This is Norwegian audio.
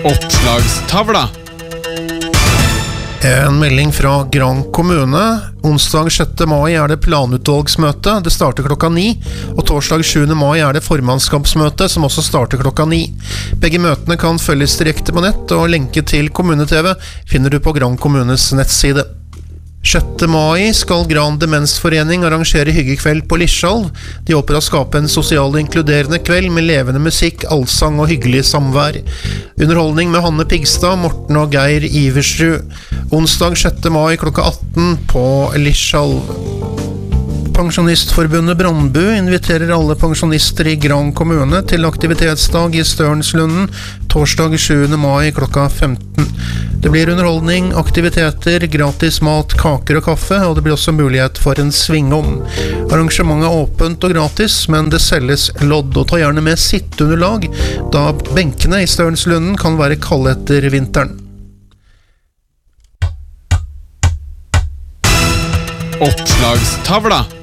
Oppslagstavla. En melding fra Gran kommune. Onsdag 6. mai er det planutvalgsmøte. Det starter klokka 9. Og torsdag 7. mai er det formannskapsmøte, som også starter klokka 9. Begge møtene kan følges direkte på nett, og lenke til kommune-TV finner du på Gran kommunes nettside. 6. mai skal Gran Demensforening arrangere hyggekveld på Lischalv. De håper å skape en sosial og inkluderende kveld med levende musikk, allsang og hyggelig samvær. Underholdning med Hanne Pigstad, Morten og Geir Iversrud. Onsdag 6. mai klokka 18 på Lischalv. Pensjonistforbundet Brandbu inviterer alle pensjonister i Gran kommune til aktivitetsdag i Størnslunden torsdag 7. mai klokka 15. Det blir underholdning, aktiviteter, gratis mat, kaker og kaffe, og det blir også mulighet for en svingom. Arrangementet er åpent og gratis, men det selges lodd, og ta gjerne med sitteunderlag, da benkene i Størnslunden kan være kalde etter vinteren. Oppslagstavla.